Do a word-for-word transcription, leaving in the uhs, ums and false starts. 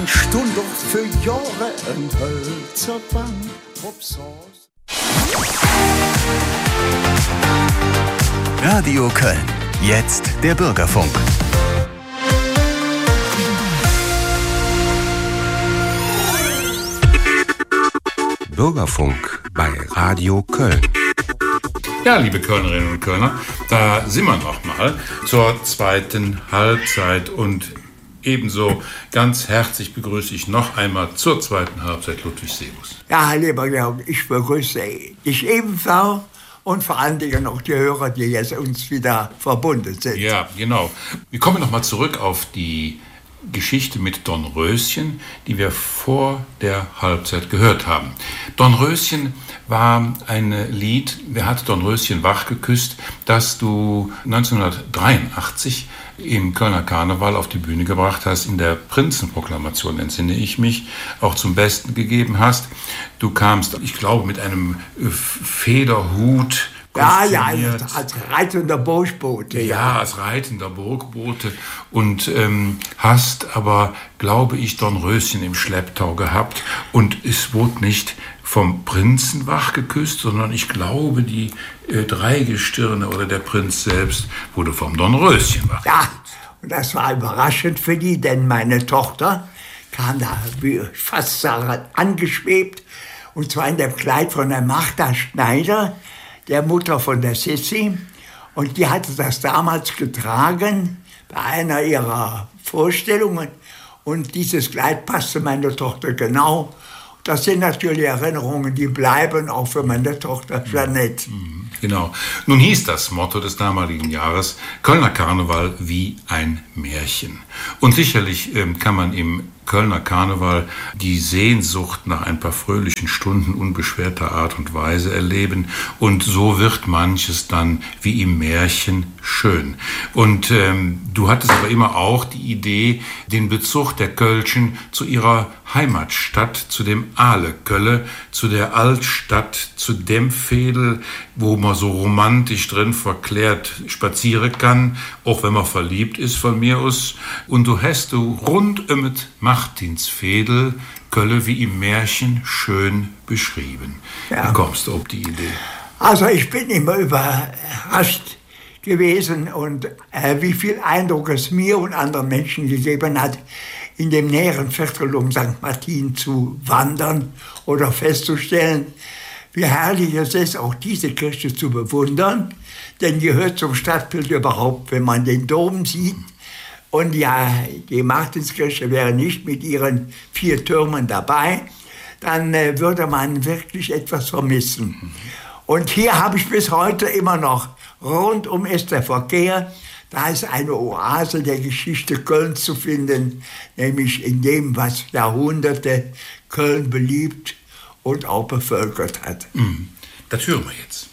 Stund doch für Jahre ein Hölzerbank. Radio Köln. Jetzt der Bürgerfunk. Bürgerfunk bei Radio Köln. Ja, liebe Kölnerinnen und Kölner, da sind wir noch mal zur zweiten Halbzeit und ebenso ganz herzlich begrüße ich noch einmal zur zweiten Halbzeit Ludwig Sebus. Ja, lieber Georg, ich begrüße dich ebenfalls und vor allen Dingen auch die Hörer, die jetzt uns wieder verbunden sind. Ja, genau. Wir kommen noch mal zurück auf die Geschichte mit Dornröschen, die wir vor der Halbzeit gehört haben. Dornröschen war ein Lied, wer hat Dornröschen wach geküsst, das du neunzehnhundertdreiundachtzig im Kölner Karneval auf die Bühne gebracht hast, in der Prinzenproklamation, entsinne ich mich, auch zum Besten gegeben hast. Du kamst, ich glaube, mit einem Federhut, ja, ja, als reitender Burgbote. Ja, ja als reitender Burgbote und ähm, hast aber, glaube ich, Dornröschen im Schlepptau gehabt und es wurde nicht vom Prinzen wach geküsst, sondern ich glaube, die äh, Dreigestirne oder der Prinz selbst wurde vom Dornröschen wach. Ja, und das war überraschend für die, denn meine Tochter kam da wie fast angeschwebt und zwar in dem Kleid von der Martha Schneider, der Mutter von der Sissi, und die hatte das damals getragen bei einer ihrer Vorstellungen und dieses Kleid passte meine Tochter genau. Das sind natürlich Erinnerungen, die bleiben auch für meine Tochter Jeanette. Genau. Nun hieß das Motto des damaligen Jahres Kölner Karneval wie ein Märchen. Und sicherlich ähm, kann man im Kölner Karneval die Sehnsucht nach ein paar fröhlichen Stunden unbeschwerter Art und Weise erleben. Und so wird manches dann wie im Märchen schön. Und ähm, du hattest aber immer auch die Idee, den Bezug der Kölschen zu ihrer Heimatstadt, zu dem Ahle-Kölle, zu der Altstadt, zu dem Veedel, wo man so romantisch drin verklärt spazieren kann, auch wenn man verliebt ist von mir aus. Und du hast du rund um das Martinsveedel Kölle wie im Märchen schön beschrieben. Ja. Wie kommst du auf die Idee? Also ich bin immer überrascht gewesen und äh, wie viel Eindruck es mir und anderen Menschen gegeben hat, in dem näheren Viertel um Sankt Martin zu wandern oder festzustellen, wie herrlich es ist, auch diese Kirche zu bewundern, denn die gehört zum Stadtbild überhaupt, wenn man den Dom sieht. Und ja, die Martinskirche wäre nicht mit ihren vier Türmen dabei, dann äh, würde man wirklich etwas vermissen. Und hier habe ich bis heute immer noch, rundum ist der Verkehr, da ist eine Oase der Geschichte Kölns zu finden, nämlich in dem, was Jahrhunderte Köln beliebt und auch bevölkert hat. Mhm. Das hören wir jetzt.